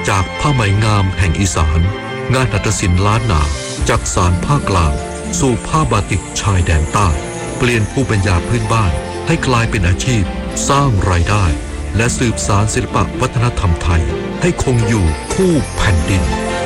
จากผ้าไหมงามแห่งอีสานงานหัตถศิลป์ล้านนาจากสานภาคกลางสู่ผ้าบาติกชายแดนใต้เปลี่ยนภูมิปัญญาพื้นบ้านให้กลายเป็นอาชีพสร้างรายได้และสืบสานศิลปะวัฒนธรรมไทยให้คงอยู่คู่แผ่นดิน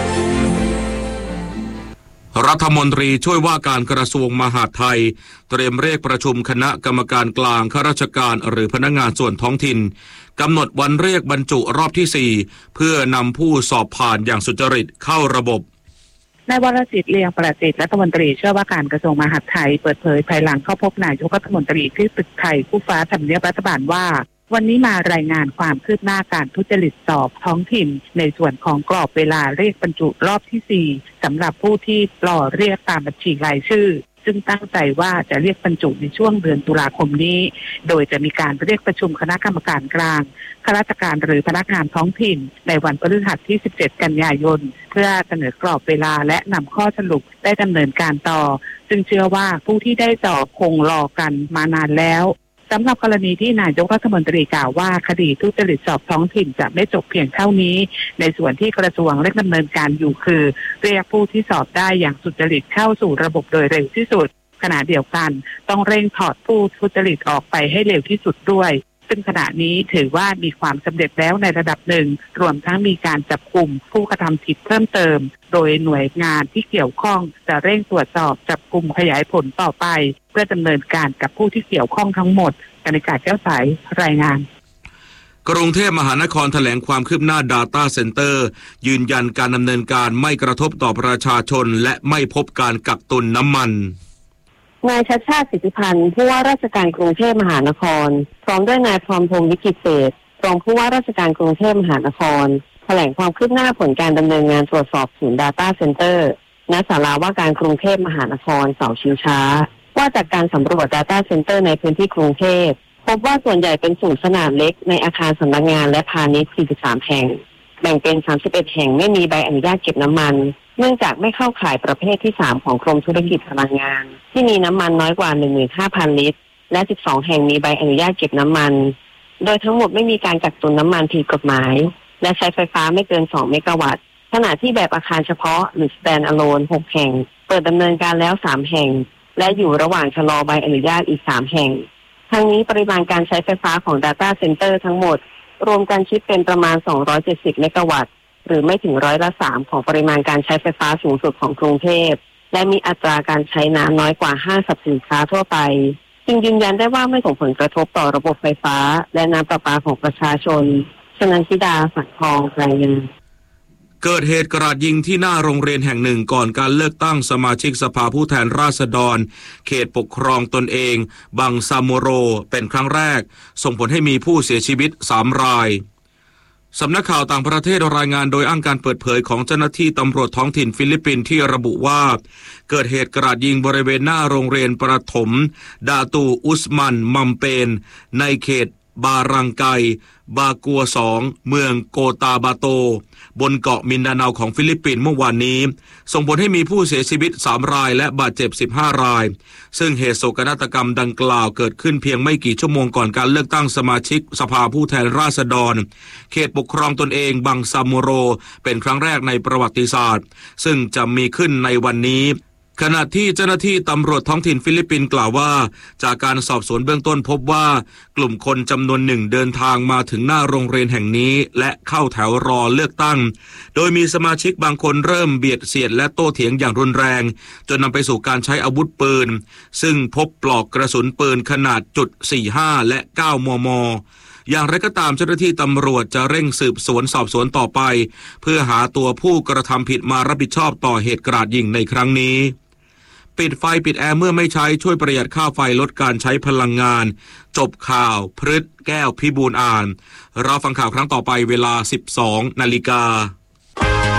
รัฐมนตรีช่วยว่าการกระทรวงมหาดไทยเตรียมเรียกประชุมคณะกรรมการกลางข้าราชการหรือพนักงานส่วนท้องถิ่นกำหนดวันเรียกบรรจุรอบที่4เพื่อนำผู้สอบผ่านอย่างสุจริตเข้าระบบนายวรจิต เลียงประสิทธิ์รัฐมนตรีช่วยว่าการกระทรวงมหาดไทยเปิดเผยภายหลังเข้าพบนายกรัฐมนตรีที่ตึกไทยคู่ฟ้าทำเนียบรัฐบาลว่าวันนี้มารายงานความคืบหน้าการทุจริตสอบท้องถิ่นในส่วนของกรอบเวลาเรียกบรรจุรอบที่4สำหรับผู้ที่รอเรียกตามบัญชีรายชื่อซึ่งตั้งใจว่าจะเรียกบรรจุในช่วงเดือนตุลาคมนี้โดยจะมีการเรียกประชุมคณะกรรมการกลางข้าราชการหรือพนักงานท้องถิ่นในวันพฤหัสที่17กันยายนเพื่อเสนอกรอบเวลาและนำข้อสรุปได้ดำเนินการต่อซึ่งเชื่อว่าผู้ที่ได้สอบคงรอกันมานานแล้วสำหรับกรณีที่นายกรัฐมนตรีกล่าวว่าคดีทุจริตสอบท้องถิ่นจะไม่จบเพียงเท่านี้ในส่วนที่กระทรวงเร่งดำเนินการอยู่คือเรียกผู้ที่สอบได้อย่างสุจริตเข้าสู่ระบบโดยเร็วที่สุดขณะเดียวกันต้องเร่งถอดผู้ทุจริตออกไปให้เร็วที่สุดด้วยซึ่งขณะนี้ถือว่ามีความสำเร็จแล้วในระดับหนึ่งรวมทั้งมีการจับกุมผู้กระทำผิดเพิ่มเติมโดยหน่วยงานที่เกี่ยวข้องจะเร่งตรวจสอบจับกุมขยายผลต่อไปเพื่อดำเนินการกับผู้ที่เกี่ยวข้องทั้งหมดกนิการแก้วใสรายงานกรุงเทพมหานครแถลงความคืบหน้า Data Center ยืนยันการดำเนินการไม่กระทบต่อประชาชนและไม่พบการกักตุนน้ำมันนายชัชชาติ สิทธิพันธ์ผู้ว่าราชการกรุงเทพมหานครพร้อมด้วยนายพรพงษ์วิกิตเศรษฐ์รองผู้ว่าราชการกรุงเทพมหานครแถลงความคืบหน้าผลการดำเนินงานตรวจสอบศูนย์ Data Center ณ ศาลาว่าการกรุงเทพมหานครเสาชิงช้าว่าจากการสำรวจ Data Center ในพื้นที่กรุงเทพพบว่าส่วนใหญ่เป็นศูนย์ขนาดเล็กในอาคารสำนักงานและพาณิชย์43แห่งแบ่งเป็น31แห่งไม่มีใบอนุญาตเก็บน้ำมันเนื่องจากไม่เข้าข่ายประเภทที่3ของกรมธุรกิจพลังงานที่มีน้ำมันน้อยกว่า 15,000 ลิตรและ12แห่งมีใบอนุญาตเก็บน้ำมันโดยทั้งหมดไม่มีการกักตุนน้ำมันผิดกฎหมายและใช้ไฟฟ้าไม่เกิน2เมกะวัตต์ขณะที่แบบอาคารเฉพาะหรือ stand alone 6แห่งเปิดดำเนินการแล้ว3แห่งและอยู่ระหว่างชะลอใบอนุญาตอีก3แห่งทั้งนี้ปริมาณการใช้ไฟฟ้าของ Data Center ทั้งหมดรวมกันคิดเป็นประมาณ270เมกะวัตต์หรือไม่ถึง3%ของปริมาณการใช้ไฟฟ้าสูงสุดของกรุงเทพและมีอัตราการใช้น้ำน้อยกว่าห้างสรรพสินค้าทั่วไปจึงยืนยันได้ว่าไม่ส่งผลกระทบต่อระบบไฟฟ้าและน้ำประปาของประชาชนชนันทิดา สังทองรายงานเกิดเหตุกราดยิงที่หน้าโรงเรียนแห่งหนึ่งก่อนการเลือกตั้งสมาชิกสภาผู้แทนราษฎรเขตปกครองตนเองบังซาโมโรเป็นครั้งแรกส่งผลให้มีผู้เสียชีวิต3รายสำนักข่าวต่างประเทศรายงานโดยอ้างการเปิดเผยของเจ้าหน้าที่ตำรวจท้องถิ่นฟิลิปปินส์ที่ระบุว่าเกิดเหตุกราดยิงบริเวณหน้าโรงเรียนประถมดาตูอุสมันมัมเปนในเขตบารังไกบากัว2เมืองโกตาบาโตบนเกาะมินดาเนาของฟิลิปปินส์เมื่อวานนี้ส่งผลให้มีผู้เสียชีวิต3รายและบาดเจ็บ15รายซึ่งเหตุโศกนาฏกรรมดังกล่าวเกิดขึ้นเพียงไม่กี่ชั่วโมงก่อนการเลือกตั้งสมาชิกสภาผู้แทนราษฎรเขตปกครองตนเองบังซาโมโรเป็นครั้งแรกในประวัติศาสตร์ซึ่งจะมีขึ้นในวันนี้ขณะที่เจ้าหน้าที่ตำรวจท้องถิ่นฟิลิปปินส์กล่าวว่าจากการสอบสวนเบื้องต้นพบว่ากลุ่มคนจำนวนหนึ่งเดินทางมาถึงหน้าโรงเรียนแห่งนี้และเข้าแถวรอเลือกตั้งโดยมีสมาชิกบางคนเริ่มเบียดเสียดและโต้เถียงอย่างรุนแรงจนนำไปสู่การใช้อาวุธปืนซึ่งพบปลอกกระสุนปืนขนาด.45และ9 มม.อย่างไรก็ตามเจ้าหน้าที่ตำรวจจะเร่งสืบสวนสอบสวนต่อไปเพื่อหาตัวผู้กระทำผิดมารับผิดชอบต่อเหตุกราดยิงในครั้งนี้ปิดไฟปิดแอร์เมื่อไม่ใช้ช่วยประหยัดค่าไฟลดการใช้พลังงานจบข่าวพฤษแก้วพิบูลอ่านรอฟังข่าวครั้งต่อไปเวลา 12 นาฬิกา